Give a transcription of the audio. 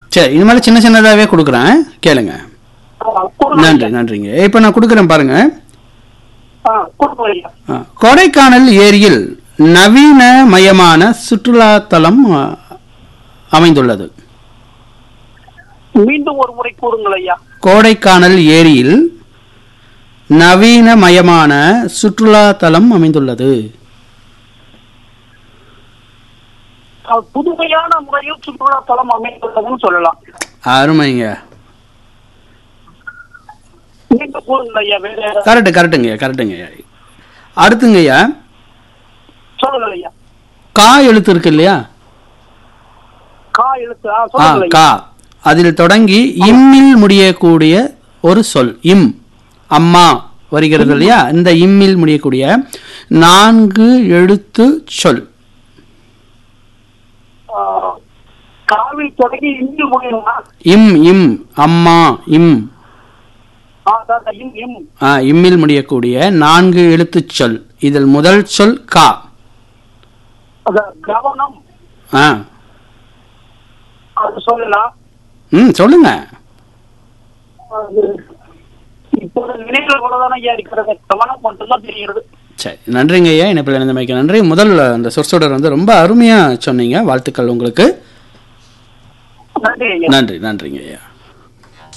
சரி, இனிமேல் சின்ன சின்னதாகவே கொடுக்குறேன், கேளுங்க. கொடுங்க நன்றி, ஐயா. நன்றிங்க. இப்போ நான் கொடுக்குறேன் பாருங்க. கொடுங்க ஐயா. கொடைக்கானல் ஏரியில் நவீனமயமான சுற்றுலாத்தலம் அமைந்துள்ளது. மீண்டும் ஒரு முறை கூறுங்கள் ஐயா. கோடைக்கானல் ஏரியில் நவீனமயமான சுற்றுலாத்தலம் அமைந்துள்ளது. புதுமையான முறையில் சுற்றுலா தலம் அமைந்துள்ளதுன்னு சொல்லலாம். அருமைங்க. மீண்டும் கூறுங்கள் ஐயா. வேற கரெக்டுங்க. அடுத்துங்கய்யா, சொல்லுங்கள் ஐயா. கா எழுத்து இருக்கு இல்லையா? கா எழுத்து. சொல்லுங்கள் கா. ஐயா. அதில் தொடங்கி இம்மில் முடியக்கூடிய ஒரு சொல். இம், அம்மா வருகிறது இல்லையா? இந்த இம்மில் முடியக்கூடிய 4 எழுத்து சொல். காவில் தொடங்கி இம்மில் முடியுமா? இம், அம்மா, இம். இம்மில் முடியக்கூடிய 4 எழுத்து சொல். இதில் முதல் சொல் கா. கவனம். அது சொல்லலாம். சொல்லுங்க. இப்போது நினைவுகள் போலதானே ஐயா இருக்கிறது. கவனம் மட்டும்தான் தெரிகிறது. சரி, நன்றிங்க ஐயா. இணைப்பில் இணைந்தமைக்கு நன்றி. முதல் அந்த சொற்சொடர் வந்து ரொம்ப அருமையா சொன்னீங்க. வாழ்த்துக்கள் உங்களுக்கு. நன்றி. நன்றிங்க ஐயா.